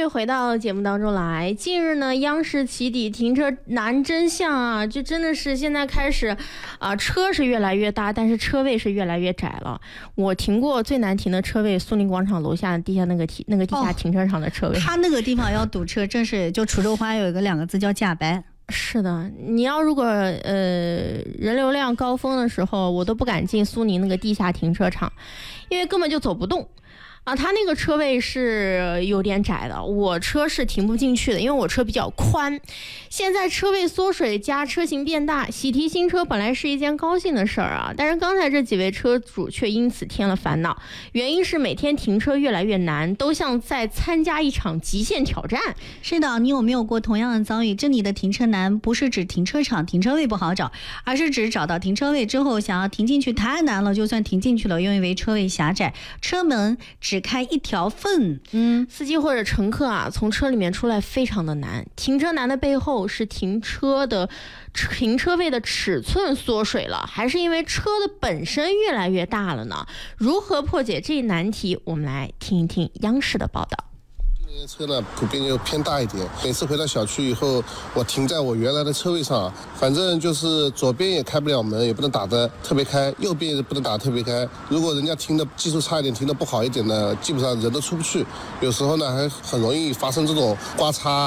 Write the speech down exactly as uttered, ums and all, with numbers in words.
回到节目当中来。近日呢，央视起底停车难真相啊，就真的是现在开始啊、呃，车是越来越大，但是车位是越来越窄了。我停过最难停的车位，苏宁广场楼下地下那个停那个地下停车场的车位。 他、哦、那个地方要堵车，正是就滁州话有一个两个字叫假白。 是的，你要如果呃人流量高峰的时候，我都不敢进苏宁那个地下停车场，因为根本就走不动。啊，他那个车位是有点窄的，我车是停不进去的，因为我车比较宽。现在车位缩水加车型变大，喜提新车本来是一件高兴的事儿啊，但是刚才这几位车主却因此添了烦恼，原因是每天停车越来越难，都像在参加一场极限挑战。 是的，你有没有过同样的遭遇？这里的停车难不是指停车场停车位不好找，而是指找到停车位之后想要停进去太难了，就算停进去了，又因为车位狭窄，车门只开一条缝， 嗯，司机或者乘客啊，从车里面出来非常的难。停车难的背后是停车的停车位的尺寸缩水了，还是因为车的本身越来越大了呢？如何破解这一难题？我们来听一听央视的报道。 车呢普遍就偏大一点，每次回到小区以后，我停在我原来的车位上，反正就是左边也开不了门，也不能打得特别开，右边也不能打得特别开。如果人家停的技术差一点，停的不好一点呢，基本上人都出不去。有时候呢还很容易发生这种刮擦